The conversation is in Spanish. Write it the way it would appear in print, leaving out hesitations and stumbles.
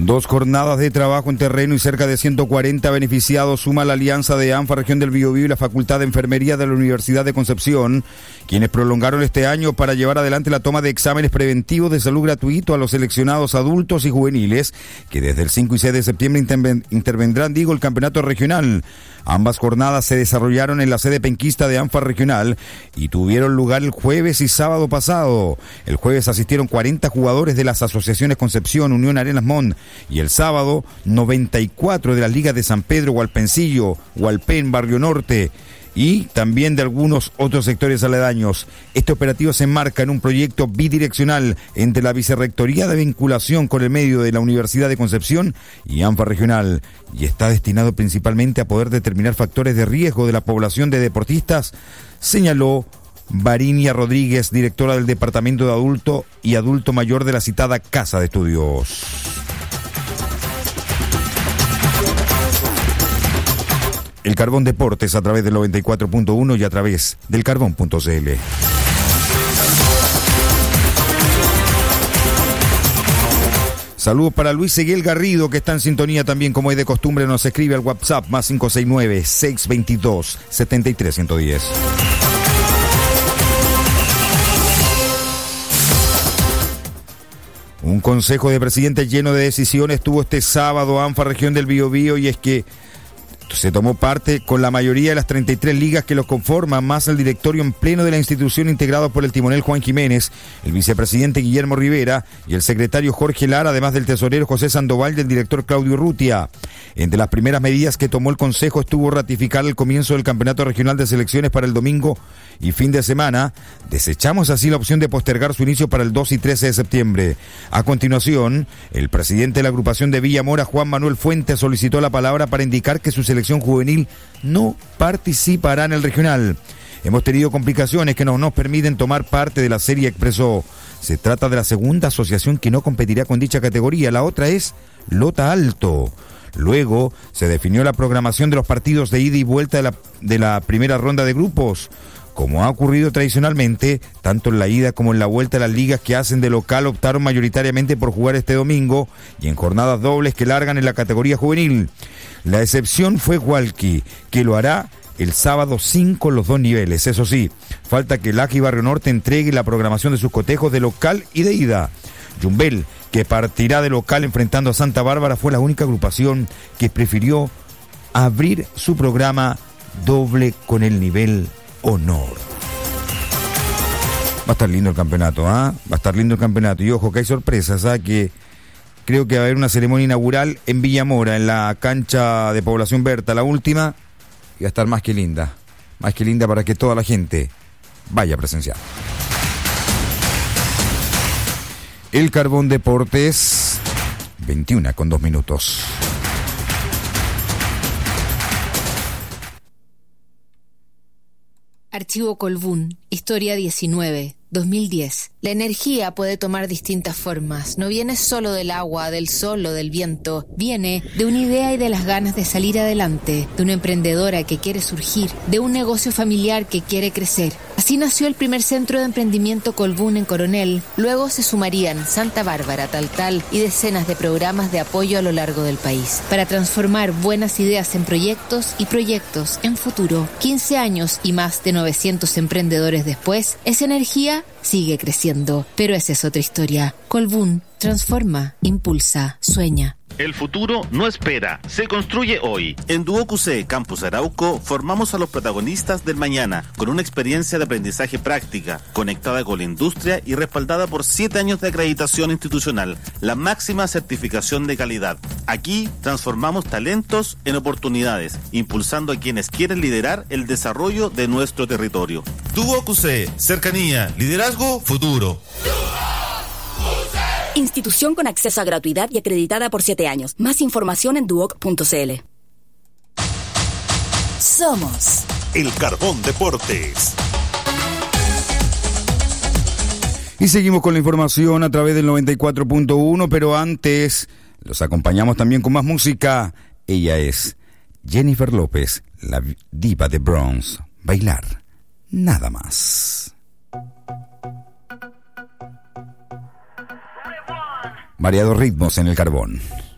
2 jornadas de trabajo en terreno y cerca de 140 beneficiados suma la alianza de ANFA Región del Biobío y la Facultad de Enfermería de la Universidad de Concepción, quienes prolongaron este año para llevar adelante la toma de exámenes preventivos de salud gratuito a los seleccionados adultos y juveniles, que desde el 5 y 6 de septiembre intervendrán, el campeonato regional. Ambas jornadas se desarrollaron en la sede penquista de ANFA Regional y tuvieron lugar el jueves y sábado pasado. El jueves asistieron 40 jugadores de las asociaciones Concepción, Unión Arenas Mont, y el sábado 94 de las ligas de San Pedro, Hualpencillo, Hualpén, Barrio Norte, y también de algunos otros sectores aledaños. Este operativo se enmarca en un proyecto bidireccional entre la Vicerrectoría de Vinculación con el Medio de la Universidad de Concepción y ANFA Regional, y está destinado principalmente a poder determinar factores de riesgo de la población de deportistas, señaló Varinia Rodríguez, directora del Departamento de Adulto y Adulto Mayor de la citada Casa de Estudios. El Carbón Deportes a través del 94.1 y a través del carbón.cl. Saludos para Luis Seguel Garrido, que está en sintonía también, como es de costumbre, nos escribe al WhatsApp más 569-622-73110. Un consejo de presidentes lleno de decisiones tuvo este sábado ANFA Región del Biobío, y es que se tomó parte con la mayoría de las 33 ligas que los conforman, más el directorio en pleno de la institución integrado por el timonel Juan Jiménez, el vicepresidente Guillermo Rivera y el secretario Jorge Lara, además del tesorero José Sandoval y el director Claudio Urrutia. Entre las primeras medidas que tomó el consejo estuvo ratificar el comienzo del campeonato regional de selecciones para el domingo y fin de semana. Desechamos así la opción de postergar su inicio para el 2 y 13 de septiembre. A continuación, el presidente de la agrupación de Villa Mora, Juan Manuel Fuentes, solicitó la palabra para indicar que su selección juvenil no participará en el regional. Hemos tenido complicaciones que no nos permiten tomar parte de la serie, expresó. Se trata de la segunda asociación que no competirá con dicha categoría. La otra es Lota Alto. Luego se definió la programación de los partidos de ida y vuelta de la primera ronda de grupos. Como ha ocurrido tradicionalmente, tanto en la ida como en la vuelta, las ligas que hacen de local optaron mayoritariamente por jugar este domingo y en jornadas dobles que largan en la categoría juvenil. La excepción fue Hualqui, que lo hará el sábado 5 en los 2 niveles. Eso sí, falta que el AGI Barrio Norte entregue la programación de sus cotejos de local y de ida. Yumbel, que partirá de local enfrentando a Santa Bárbara, fue la única agrupación que prefirió abrir su programa doble con el nivel honor. Va a estar lindo el campeonato, Va a estar lindo el campeonato. Y ojo que hay sorpresas, que creo que va a haber una ceremonia inaugural en Villamora, en la cancha de Población Berta, la última, y va a estar más que linda para que toda la gente vaya a presenciar. El Carbón Deportes, 21:02. Archivo Colbún, Historia 19, 2010. La energía puede tomar distintas formas. No viene solo del agua, del sol o del viento. Viene de una idea y de las ganas de salir adelante, de una emprendedora que quiere surgir, de un negocio familiar que quiere crecer. Así nació el primer centro de emprendimiento Colbún en Coronel. Luego se sumarían Santa Bárbara, Taltal y decenas de programas de apoyo a lo largo del país para transformar buenas ideas en proyectos y proyectos en futuro. 15 años y más de 900 emprendedores después, esa energía sigue creciendo. Pero esa es otra historia. Colbún transforma, impulsa, sueña. El futuro no espera, se construye hoy. En Duoc UC Campus Arauco formamos a los protagonistas del mañana con una experiencia de aprendizaje práctica, conectada con la industria y respaldada por 7 años de acreditación institucional, la máxima certificación de calidad. Aquí transformamos talentos en oportunidades, impulsando a quienes quieren liderar el desarrollo de nuestro territorio. Duoc UC, cercanía, liderazgo, futuro. Institución con acceso a gratuidad y acreditada por 7 años. Más información en duoc.cl. Somos el Carbón Deportes. Y seguimos con la información a través del 94.1, pero antes los acompañamos también con más música. Ella es Jennifer López, la diva de Bronx. Bailar, nada más. Variados ritmos en el carbón.